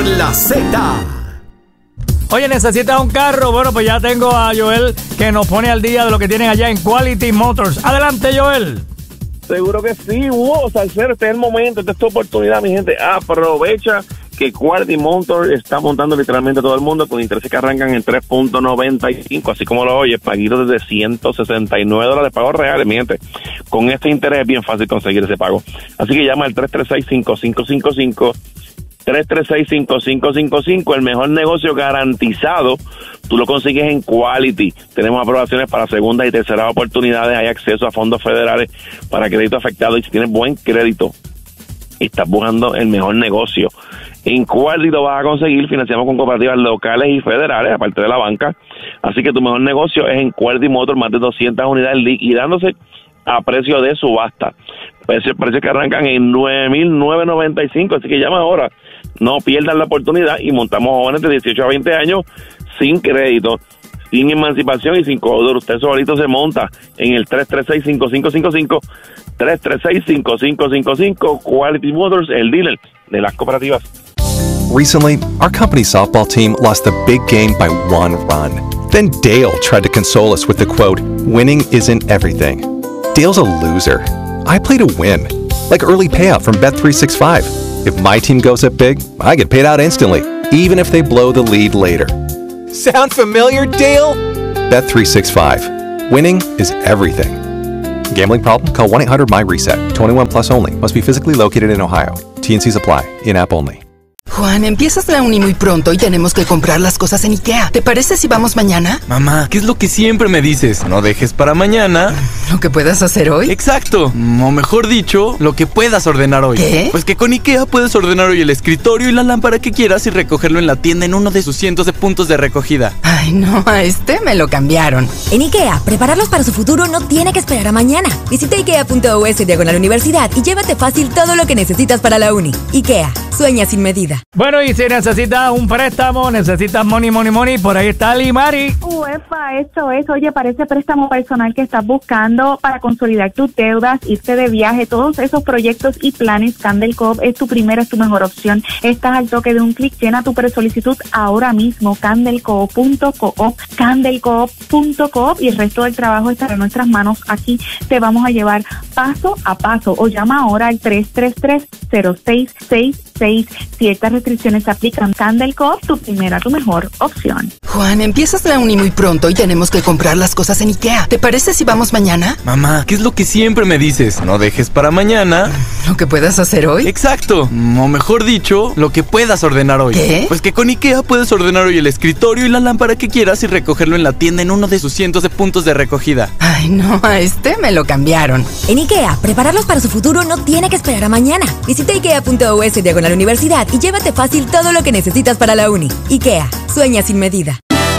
La Z. Oye, ¿necesitas un carro? Bueno, pues ya tengo a Joel que nos pone al día de lo que tienen allá en Quality Motors. Adelante, Joel. Seguro que sí, Salcero, este es el momento, esta es tu oportunidad, mi gente. Aprovecha que Quality Motors está montando literalmente a todo el mundo con intereses que arrancan en 3.95, así como lo oyes, paguitos desde $169, pagos reales, mi gente. Con este interés es bien fácil conseguir ese pago. Así que llama al 336-5555, 336-5555, el mejor negocio garantizado. Tú lo consigues en Quality. Tenemos aprobaciones para segunda y tercera oportunidades. Hay acceso a fondos federales para crédito afectado. Y si tienes buen crédito y estás buscando el mejor negocio, en Quality lo vas a conseguir. Financiamos con cooperativas locales y federales, aparte de la banca. Así que tu mejor negocio es en Quality Motors, más de 200 unidades liquidándose a precio de subasta. Precios que arrancan en $9,995. Así que llama ahora. No pierdas la oportunidad y montamos jóvenes de 18 a 20 años sin crédito, sin emancipación y sin cobro. Usted solito se monta en el 336-5555, 336-5555, Quality Motors, el dealer de las cooperativas. Recently, our company softball team lost the big game by 1 run. Then Dale tried to console us with the quote, "Winning isn't everything." Dale's a loser. I play to win, like early payout from Bet365. If my team goes up big, I get paid out instantly, even if they blow the lead later. Sound familiar, Dale? Bet365. Winning is everything. Gambling problem? Call 1-800-MY-RESET. 21 plus only. Must be physically located in Ohio. T&Cs apply. In-app only. Juan, empiezas la uni muy pronto y tenemos que comprar las cosas en IKEA. ¿Te parece si vamos mañana? Mamá, ¿qué es lo que siempre me dices? No dejes para mañana ¿lo que puedas hacer hoy? Exacto, o mejor dicho, lo que puedas ordenar hoy. ¿Qué? Pues que con IKEA puedes ordenar hoy el escritorio y la lámpara que quieras y recogerlo en la tienda en uno de sus cientos de puntos de recogida. Ay, no, a este me lo cambiaron. En IKEA, prepararlos para su futuro no tiene que esperar a mañana. Visita ikea.us/universidad y llévate fácil todo lo que necesitas para la uni. IKEA, sueña sin medida. Bueno, y si necesitas un préstamo, necesitas money, por ahí está Limari. Uepa, eso es. Oye, para ese préstamo personal que estás buscando para consolidar tus deudas, irte de viaje, todos esos proyectos y planes, Candel Coop es tu primera, es tu mejor opción. Estás al toque de un clic. Llena tu presolicitud ahora mismo, candelcoop.coop, candelcoop.coop, y el resto del trabajo estará en nuestras manos. Aquí te vamos a llevar paso a paso, o llama ahora al 333-0666. Ciertas restricciones se aplican. Candel Coop, tu primera, tu mejor opción. Juan, empiezas la uni muy pronto y tenemos que comprar las cosas en IKEA. ¿Te parece si vamos mañana? Mamá, ¿qué es lo que siempre me dices? No dejes para mañana ¿lo que puedas hacer hoy? Exacto, o mejor dicho, lo que puedas ordenar hoy. ¿Qué? Pues que con IKEA puedes ordenar hoy el escritorio y la lámpara que quieras y recogerlo en la tienda en uno de sus cientos de puntos de recogida. Ay, no, a este me lo cambiaron. En IKEA, prepararlos para su futuro no tiene que esperar a mañana. Visita ikea.us/universidad y llévate fácil todo lo que necesitas para la uni. IKEA, sueña sin medida.